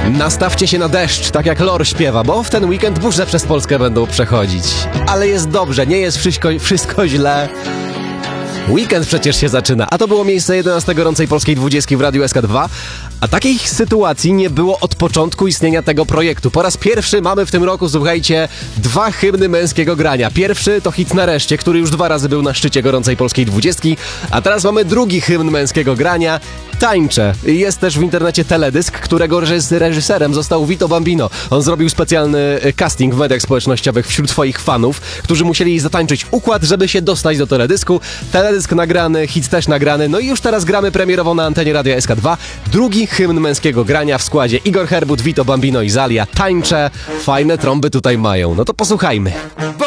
Nastawcie się na deszcz, tak jak Lor śpiewa, bo w ten weekend burze przez Polskę będą przechodzić. Ale jest dobrze, nie jest wszystko źle. Weekend przecież się zaczyna, a to było miejsce 11 gorącej polskiej 20 w Radiu SK2, a takiej sytuacji nie było od początku istnienia tego projektu. Po raz pierwszy mamy w tym roku, słuchajcie, 2 hymny męskiego grania. Pierwszy to hit Nareszcie, który już 2 razy był na szczycie gorącej polskiej 20, a teraz mamy drugi hymn męskiego grania, Tańczę. Jest też w internecie teledysk, którego reżyserem został Vito Bambino. On zrobił specjalny casting w mediach społecznościowych wśród swoich fanów, którzy musieli zatańczyć układ, żeby się dostać do teledysku. Teledysk nagrany, hit też nagrany, no i już teraz gramy premierowo na antenie Radia SK2. Drugi hymn męskiego grania w składzie Igor Herbut, Vito Bambino i Zalia. Tańczę. Fajne trąby tutaj mają. No to posłuchajmy.